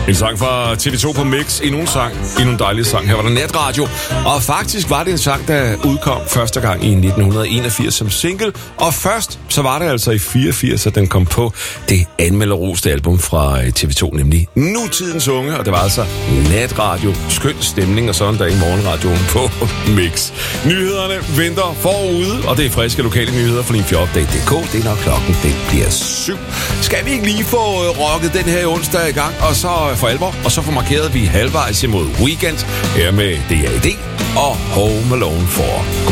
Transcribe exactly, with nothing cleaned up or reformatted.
En sang fra T V to på Mix. Endnu en sang. Endnu en dejlig sang. Her var der Natradio. Og faktisk var det en sang, der udkom første gang i nitten enogfirs som single. Og først, så var det altså i fireogfirs, at den kom på det anmelderroste album fra T V to, nemlig Nutidens Unge. Og det var altså Natradio. Skøn stemning og sådan der i morgenradioen på Mix. Nyhederne venter forude, og det er friske lokale nyheder fra limfjord update punktum d k. Det er når klokken den bliver syv. Skal vi ikke lige få rocket den her onsdag i gang, og så for alvor, og så får markeret vi halvvejs imod weekend her med D A D og Home Alone fire.